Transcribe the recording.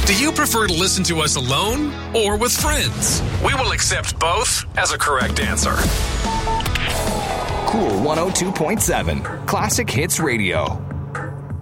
Do you prefer to listen to us alone or with friends? We will accept both as a correct answer. Cool 102.7 Classic Hits Radio.